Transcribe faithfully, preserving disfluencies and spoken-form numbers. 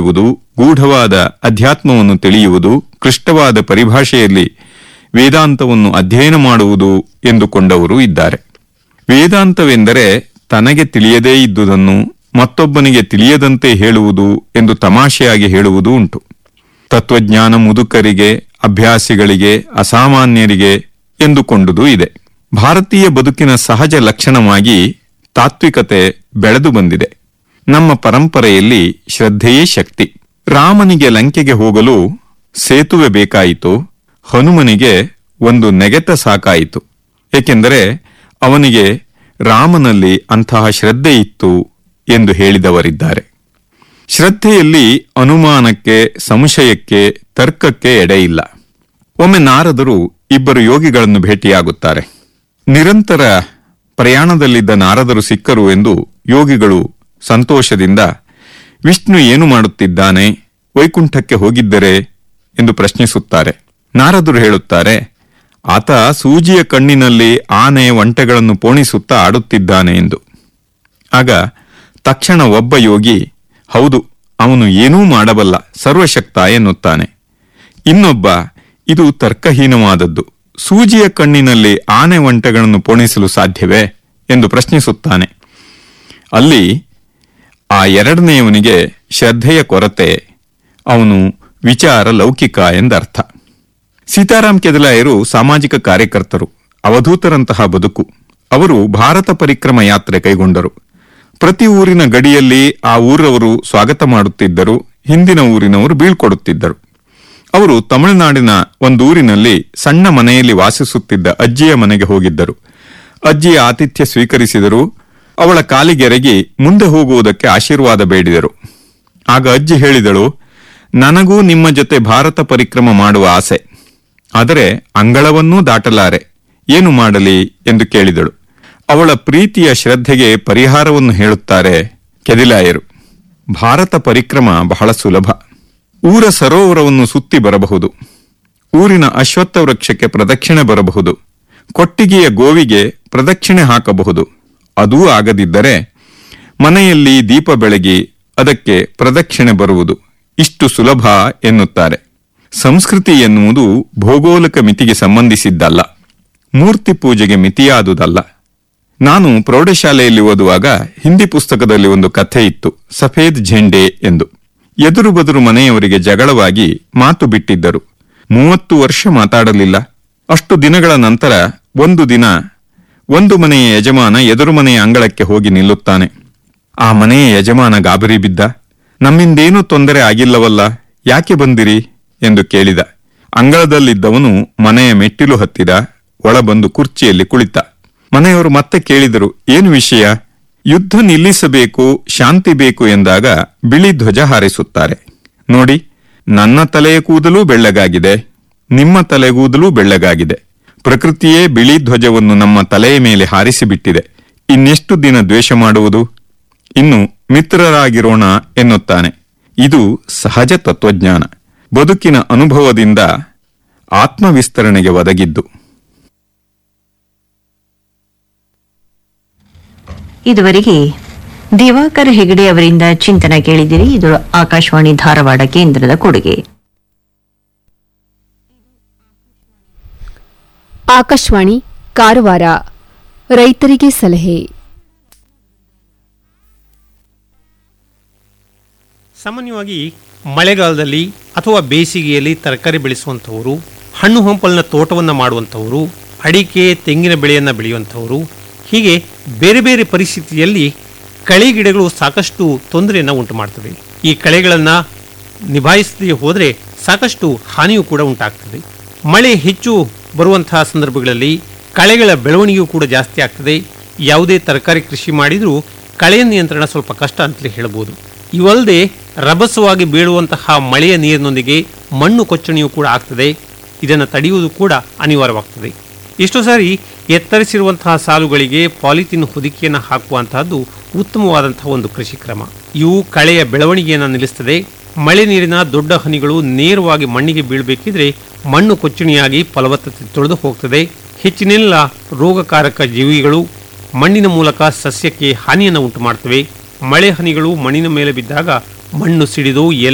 ತಿಳಿಯುವುದು, ಗೂಢವಾದ ಅಧ್ಯಾತ್ಮವನ್ನು ತಿಳಿಯುವುದು, ಕ್ಲಿಷ್ಟವಾದ ಪರಿಭಾಷೆಯಲ್ಲಿ ವೇದಾಂತವನ್ನು ಅಧ್ಯಯನ ಮಾಡುವುದು ಎಂದುಕೊಂಡವರು ಇದ್ದಾರೆ. ವೇದಾಂತವೆಂದರೆ ತನಗೆ ತಿಳಿಯದೇ ಇದ್ದುದನ್ನು ಮತ್ತೊಬ್ಬನಿಗೆ ತಿಳಿಯದಂತೆ ಹೇಳುವುದು ಎಂದು ತಮಾಷೆಯಾಗಿ ಹೇಳುವುದು ಉಂಟು. ತತ್ವಜ್ಞಾನ ಮುದುಕರಿಗೆ, ಅಭ್ಯಾಸಿಗಳಿಗೆ, ಅಸಾಮಾನ್ಯರಿಗೆ ಎಂದುಕೊಂಡುದು ಇದೆ. ಭಾರತೀಯ ಬದುಕಿನ ಸಹಜ ಲಕ್ಷಣವಾಗಿ ತಾತ್ವಿಕತೆ ಬೆಳೆದು ಬಂದಿದೆ. ನಮ್ಮ ಪರಂಪರೆಯಲ್ಲಿ ಶ್ರದ್ಧೆಯೇ ಶಕ್ತಿ. ರಾಮನಿಗೆ ಲಂಕೆಗೆ ಹೋಗಲು ಸೇತುವೆ ಬೇಕಾಯಿತು, ಹನುಮನಿಗೆ ಒಂದು ನೆಗೆತ ಸಾಕಾಯಿತು. ಏಕೆಂದರೆ ಅವನಿಗೆ ರಾಮನಲ್ಲಿ ಅಂತಹ ಶ್ರದ್ಧೆ ಇತ್ತು ಎಂದು ಹೇಳಿದವರಿದ್ದಾರೆ. ಶ್ರದ್ಧೆಯಲ್ಲಿ ಅನುಮಾನಕ್ಕೆ, ಸಂಶಯಕ್ಕೆ, ತರ್ಕಕ್ಕೆ ಎಡೆಯಿಲ್ಲ. ಒಮ್ಮೆ ನಾರದರು ಇಬ್ಬರು ಯೋಗಿಗಳನ್ನು ಭೇಟಿಯಾಗುತ್ತಾರೆ. ನಿರಂತರ ಪ್ರಯಾಣದಲ್ಲಿದ್ದ ನಾರದರು ಸಿಕ್ಕರು ಎಂದು ಯೋಗಿಗಳು ಸಂತೋಷದಿಂದ ವಿಷ್ಣು ಏನು ಮಾಡುತ್ತಿದ್ದಾನೆ, ವೈಕುಂಠಕ್ಕೆ ಹೋಗಿದ್ದರೆ ಎಂದು ಪ್ರಶ್ನಿಸುತ್ತಾರೆ. ನಾರದರು ಹೇಳುತ್ತಾರೆ, ಆತ ಸೂಜಿಯ ಕಣ್ಣಿನಲ್ಲಿ ಆನೆ ಒಂಟೆಗಳನ್ನು ಪೋಣಿಸುತ್ತಾ ಆಡುತ್ತಿದ್ದಾನೆ ಎಂದು. ಆಗ ತಕ್ಷಣ ಒಬ್ಬ ಯೋಗಿ, ಹೌದು, ಅವನು ಏನೂ ಮಾಡಬಲ್ಲ, ಸರ್ವಶಕ್ತ ಎನ್ನುತ್ತಾನೆ. ಇನ್ನೊಬ್ಬ, ಇದು ತರ್ಕಹೀನವಾದದ್ದು, ಸೂಜಿಯ ಕಣ್ಣಿನಲ್ಲಿ ಆನೆ ಒಂಟೆಗಳನ್ನು ಪೋಣಿಸಲು ಸಾಧ್ಯವೇ ಎಂದು ಪ್ರಶ್ನಿಸುತ್ತಾನೆ. ಅಲ್ಲಿ ಆ ಎರಡನೆಯವನಿಗೆ ಶ್ರದ್ಧೆಯ ಕೊರತೆ, ಅವನು ವಿಚಾರ ಲೌಕಿಕ ಎಂದರ್ಥ. ಸೀತಾರಾಮ್ ಕೆದಲಾಯರು ಸಾಮಾಜಿಕ ಕಾರ್ಯಕರ್ತರು, ಅವಧೂತರಂತಹ ಬದುಕು. ಅವರು ಭಾರತ ಪರಿಕ್ರಮ ಯಾತ್ರೆ ಕೈಗೊಂಡರು. ಪ್ರತಿ ಊರಿನ ಗಡಿಯಲ್ಲಿ ಆ ಊರವರು ಸ್ವಾಗತ ಮಾಡುತ್ತಿದ್ದರು, ಹಿಂದಿನ ಊರಿನವರು ಬೀಳ್ಕೊಡುತ್ತಿದ್ದರು. ಅವರು ತಮಿಳುನಾಡಿನ ಒಂದೂರಿನಲ್ಲಿ ಸಣ್ಣ ಮನೆಯಲ್ಲಿ ವಾಸಿಸುತ್ತಿದ್ದ ಅಜ್ಜಿಯ ಮನೆಗೆ ಹೋಗಿದ್ದರು. ಅಜ್ಜಿಯ ಆತಿಥ್ಯ ಸ್ವೀಕರಿಸಿದರು. ಅವಳ ಕಾಲಿಗೆರಗಿ ಮುಂದೆ ಹೋಗುವುದಕ್ಕೆ ಆಶೀರ್ವಾದ ಬೇಡಿದರು. ಆಗ ಅಜ್ಜಿ ಹೇಳಿದಳು, ನನಗೂ ನಿಮ್ಮ ಜೊತೆ ಭಾರತ ಪರಿಕ್ರಮ ಮಾಡುವ ಆಸೆ, ಆದರೆ ಅಂಗಳವನ್ನೂ ದಾಟಲಾರೆ, ಏನು ಮಾಡಲಿ ಎಂದು ಕೇಳಿದಳು. ಅವಳ ಪ್ರೀತಿಯ ಶ್ರದ್ಧೆಗೆ ಪರಿಹಾರವನ್ನು ಹೇಳುತ್ತಾರೆ ಕೆದಿಲಾಯರು. ಭಾರತ ಪರಿಕ್ರಮ ಬಹಳ ಸುಲಭ. ಊರ ಸರೋವರವನ್ನು ಸುತ್ತಿ ಬರಬಹುದು, ಊರಿನ ಅಶ್ವತ್ಥ ವೃಕ್ಷಕ್ಕೆ ಪ್ರದಕ್ಷಿಣೆ ಬರಬಹುದು, ಕೊಟ್ಟಿಗೆಯ ಗೋವಿಗೆ ಪ್ರದಕ್ಷಿಣೆ ಹಾಕಬಹುದು. ಅದೂ ಆಗದಿದ್ದರೆ ಮನೆಯಲ್ಲಿ ದೀಪ ಬೆಳಗಿ ಅದಕ್ಕೆ ಪ್ರದಕ್ಷಿಣೆ ಬರುವುದು. ಇಷ್ಟು ಸುಲಭ ಎನ್ನುತ್ತಾರೆ. ಸಂಸ್ಕೃತಿ ಎನ್ನುವುದು ಭೌಗೋಳಿಕ ಮಿತಿಗೆ ಸಂಬಂಧಿಸಿದ್ದಲ್ಲ, ಮೂರ್ತಿ ಪೂಜೆಗೆ ಮಿತಿಯಾದುದಲ್ಲ. ನಾನು ಪ್ರೌಢಶಾಲೆಯಲ್ಲಿ ಓದುವಾಗ ಹಿಂದಿ ಪುಸ್ತಕದಲ್ಲಿ ಒಂದು ಕಥೆ ಇತ್ತು, ಸಫೇದ್ ಝೆಂಡೆ ಎಂದು. ಎದುರು ಬದುರು ಮನೆಯವರಿಗೆ ಜಗಳವಾಗಿ ಮಾತು ಬಿಟ್ಟಿದ್ದರು. ಮೂವತ್ತು ವರ್ಷ ಮಾತಾಡಲಿಲ್ಲ. ಅಷ್ಟು ದಿನಗಳ ನಂತರ ಒಂದು ದಿನ ಒಂದು ಮನೆಯ ಯಜಮಾನ ಎದುರು ಮನೆಯ ಅಂಗಳಕ್ಕೆ ಹೋಗಿ ನಿಲ್ಲುತ್ತಾನೆ. ಆ ಮನೆಯ ಯಜಮಾನ ಗಾಬರಿ ಬಿದ್ದ. ನಮ್ಮಿಂದೇನೂ ತೊಂದರೆ ಆಗಿಲ್ಲವಲ್ಲ, ಯಾಕೆ ಬಂದಿರಿ ಎಂದು ಕೇಳಿದ. ಅಂಗಳದಲ್ಲಿದ್ದವನು ಮನೆಯ ಮೆಟ್ಟಿಲು ಹತ್ತಿದ, ಒಳ ಬಂದು ಕುರ್ಚಿಯಲ್ಲಿ ಕುಳಿತ. ಮನೆಯವರು ಮತ್ತೆ ಕೇಳಿದರು, ಏನು ವಿಷಯ? ಯುದ್ಧ ನಿಲ್ಲಿಸಬೇಕು, ಶಾಂತಿ ಬೇಕು ಎಂದಾಗ ಬಿಳಿ ಧ್ವಜ ಹಾರಿಸುತ್ತಾರೆ. ನೋಡಿ, ನನ್ನ ತಲೆಯ ಕೂದಲೂ ಬೆಳ್ಳಗಾಗಿದೆ, ನಿಮ್ಮ ತಲೆಗೂದಲೂ ಬೆಳ್ಳಗಾಗಿದೆ. ಪ್ರಕೃತಿಯೇ ಬಿಳಿ ಧ್ವಜವನ್ನು ನಮ್ಮ ತಲೆಯ ಮೇಲೆ ಹಾರಿಸಿಬಿಟ್ಟಿದೆ. ಇನ್ನೆಷ್ಟು ದಿನ ದ್ವೇಷ ಮಾಡುವುದು? ಇನ್ನು ಮಿತ್ರರಾಗಿರೋಣ ಎನ್ನುತ್ತಾನೆ. ಇದು ಸಹಜ ತತ್ವಜ್ಞಾನ, ಬದುಕಿನ ಅನುಭವದಿಂದ ಆತ್ಮವಿಸ್ತರಣೆಗೆ ಒದಗಿದ್ದು. ಇದುವರೆಗೆ ದಿವಾಕರ್ ಹೆಗಡೆ ಅವರಿಂದ ಚಿಂತನ ಕೇಳಿದಿರಿ. ಇದು ಆಕಾಶವಾಣಿ ಧಾರವಾಡ ಕೇಂದ್ರದ ಕೊಡುಗೆ. ಆಕಾಶವಾಣಿ ಕಾರವಾರ. ರೈತರಿಗೆ ಸಲಹೆ. ಸಾಮಾನ್ಯವಾಗಿ ಮಳೆಗಾಲದಲ್ಲಿ ಅಥವಾ ಬೇಸಿಗೆಯಲ್ಲಿ ತರಕಾರಿ ಬೆಳೆಸುವಂಥವರು, ಹಣ್ಣು ಹಂಪಲಿನ ತೋಟವನ್ನು ಮಾಡುವಂಥವರು, ಅಡಿಕೆ ತೆಂಗಿನ ಬೆಳೆಯನ್ನು ಬೆಳೆಯುವಂಥವರು, ಹೀಗೆ ಬೇರೆ ಬೇರೆ ಪರಿಸ್ಥಿತಿಯಲ್ಲಿ ಕಳೆ ಗಿಡಗಳು ಸಾಕಷ್ಟು ತೊಂದರೆಯನ್ನು ಉಂಟು ಮಾಡ್ತವೆ. ಈ ಕಳೆಗಳನ್ನು ನಿಭಾಯಿಸದೇ ಹೋದರೆ ಸಾಕಷ್ಟು ಹಾನಿಯೂ ಕೂಡ ಉಂಟಾಗ್ತದೆ. ಮಳೆ ಹೆಚ್ಚು ಬರುವಂತಹ ಸಂದರ್ಭಗಳಲ್ಲಿ ಕಳೆಗಳ ಬೆಳವಣಿಗೆಯೂ ಕೂಡ ಜಾಸ್ತಿ ಆಗ್ತದೆ. ಯಾವುದೇ ತರಕಾರಿ ಕೃಷಿ ಮಾಡಿದರೂ ಕಳೆಯ ನಿಯಂತ್ರಣ ಸ್ವಲ್ಪ ಕಷ್ಟ ಅಂತಲೇ ಹೇಳ್ಬೋದು. ಇವಲ್ಲದೆ ರಭಸವಾಗಿ ಬೀಳುವಂತಹ ಮಳೆಯ ನೀರಿನೊಂದಿಗೆ ಮಣ್ಣು ಕೊಚ್ಚಣಿಯೂ ಕೂಡ ಆಗ್ತದೆ. ಇದನ್ನು ತಡೆಯುವುದು ಕೂಡ ಅನಿವಾರ್ಯವಾಗ್ತದೆ. ಎಷ್ಟೋ ಸಾರಿ ಎತ್ತರಿಸಿರುವಂತಹ ಸಾಲುಗಳಿಗೆ ಪಾಲಿಥೀನ್ ಹೊದಿಕೆಯನ್ನು ಹಾಕುವಂತಹದ್ದು ಉತ್ತಮವಾದಂತಹ ಒಂದು ಕೃಷಿ ಕ್ರಮ. ಇವು ಕಳೆಯ ಬೆಳವಣಿಗೆಯನ್ನು ನಿಲ್ಲಿಸ್ತದೆ. ಮಳೆ ನೀರಿನ ದೊಡ್ಡ ಹನಿಗಳು ನೇರವಾಗಿ ಮಣ್ಣಿಗೆ ಬೀಳಬೇಕಿದ್ರೆ ಮಣ್ಣು ಕೊಚ್ಚಣಿಯಾಗಿ ಫಲವತ್ತತೆ ತೊಳೆದು ಹೋಗ್ತದೆ. ಹೆಚ್ಚಿನೆಲ್ಲ ರೋಗಕಾರಕ ಜೀವಿಗಳು ಮಣ್ಣಿನ ಮೂಲಕ ಸಸ್ಯಕ್ಕೆ ಹಾನಿಯನ್ನು ಉಂಟು ಮಾಡ್ತವೆ. ಮಳೆ ಹನಿಗಳು ಮಣ್ಣಿನ ಮೇಲೆ ಬಿದ್ದಾಗ ಮಣ್ಣು ಸಿಡಿದು ಎಲೆ